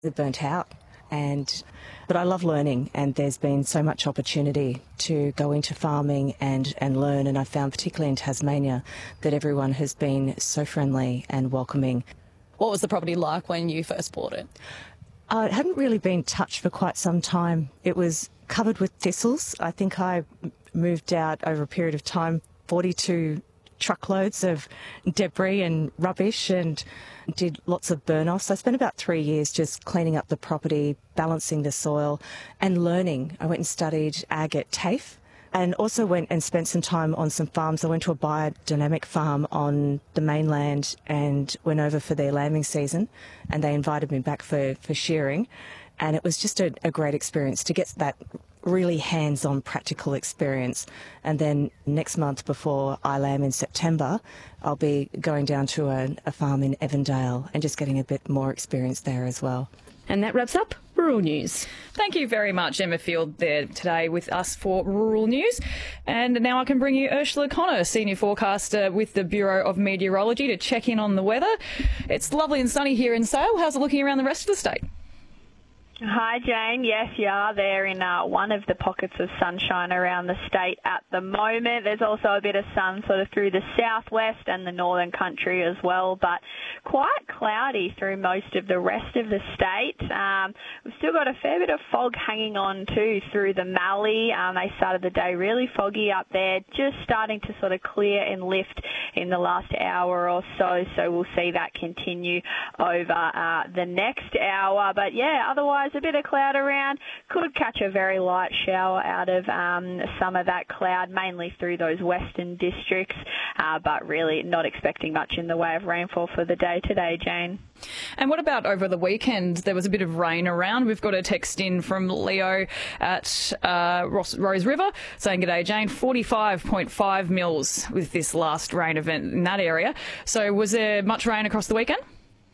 burnt out. But I love learning, and there's been so much opportunity to go into farming and learn, and I found particularly in Tasmania that everyone has been so friendly and welcoming. What was the property like when you first bought it? It hadn't really been touched for quite some time. It was covered with thistles. I think I moved out over a period of time 42 truckloads of debris and rubbish and did lots of burn-offs. I spent about 3 years just cleaning up the property, balancing the soil and learning. I went and studied ag at TAFE and also went and spent some time on some farms. I went to a biodynamic farm on the mainland and went over for their lambing season, and they invited me back for shearing, and it was just a great experience to get that really hands-on practical experience. And then next month, before I lamb in September, I'll be going down to a farm in Evandale and just getting a bit more experience there as well. And that wraps up Rural News. Thank you very much, Emma Field, there today with us for Rural News. And now I can bring you Ursula Connor, Senior Forecaster with the Bureau of Meteorology, to check in on the weather. It's lovely and sunny here in Sale. How's it looking around the rest of the state? Hi, Jane. Yes, you are there in one of the pockets of sunshine around the state at the moment. There's also a bit of sun sort of through the southwest and the northern country as well, but quite cloudy through most of the rest of the state. We've still got a fair bit of fog hanging on too through the Mallee. They started the day really foggy up there, just starting to sort of clear and lift in the last hour or so, so we'll see that continue over the next hour. But yeah, otherwise a bit of cloud around. Could catch a very light shower out of some of that cloud, mainly through those western districts, but really not expecting much in the way of rainfall for the day today, Jane. And what about over the weekend? There was a bit of rain around. We've got a text in from Leo at Rose River saying, "G'day, Jane, 45.5 mils with this last rain event in that area." So was there much rain across the weekend?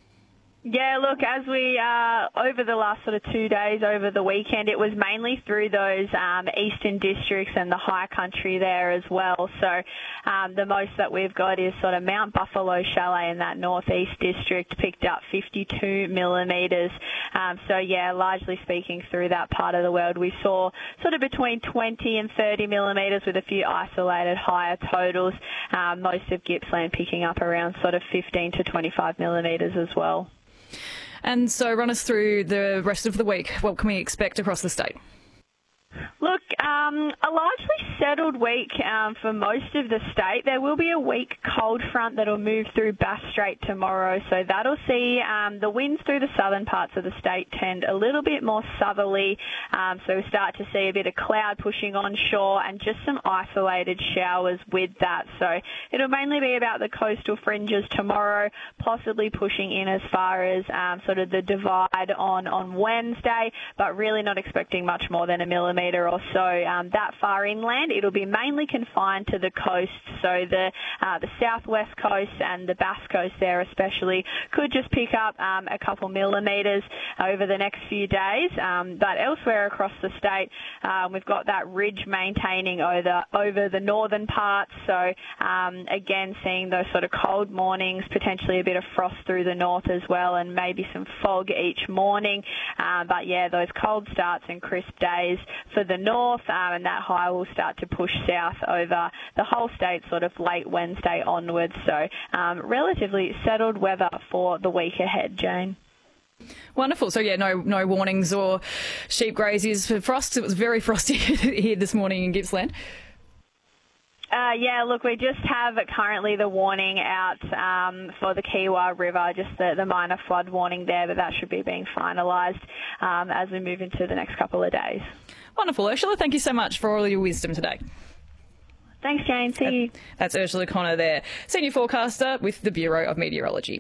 Yeah, look, as we, over the last sort of 2 days over the weekend, it was mainly through those eastern districts and the high country there as well. So the most that we've got is sort of Mount Buffalo Chalet in that northeast district picked up 52 millimetres. So yeah, largely speaking through that part of the world, we saw sort of between 20 and 30 millimetres with a few isolated higher totals. Most of Gippsland picking up around sort of 15 to 25 millimetres as well. And so run us through the rest of the week. What can we expect across the state? Look, a largely settled week for most of the state. There will be a weak cold front that will move through Bass Strait tomorrow, so that'll see the winds through the southern parts of the state tend a little bit more southerly, so we start to see a bit of cloud pushing onshore and just some isolated showers with that. So it'll mainly be about the coastal fringes tomorrow, possibly pushing in as far as sort of the divide on Wednesday, but really not expecting much more than a millimetre or so that far inland. It'll be mainly confined to the coast, so the southwest coast and the Bass Coast there especially could just pick up a couple millimetres over the next few days. But elsewhere across the state, we've got that ridge maintaining over the northern parts. So again, seeing those sort of cold mornings, potentially a bit of frost through the north as well, and maybe some fog each morning. But yeah, those cold starts and crisp days for the north, and that high will start to push south over the whole state sort of late Wednesday onwards. So relatively settled weather for the week ahead, Jane. Wonderful. So, yeah, no warnings or sheep graziers for frost. It was very frosty here this morning in Gippsland. Yeah, look, we just have currently the warning out for the Kiewa River, just the minor flood warning there, but that should be being finalised as we move into the next couple of days. Wonderful. Ursula, thank you so much for all your wisdom today. Thanks, Jane. See you. That's Ursula Connor there, Senior Forecaster with the Bureau of Meteorology.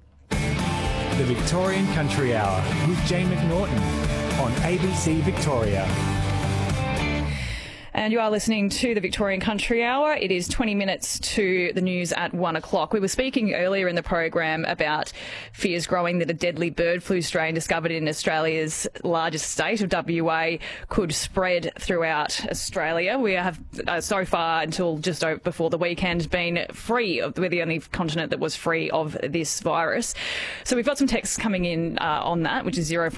The Victorian Country Hour with Jane McNaughton on ABC Victoria. And you are listening to the Victorian Country Hour. It is 20 minutes to the news at 1 o'clock. We were speaking earlier in the program about fears growing that a deadly bird flu strain discovered in Australia's largest state of WA could spread throughout Australia. We have so far until just before the weekend been free. We're the only continent that was free of this virus. So we've got some texts coming in on that, which is 04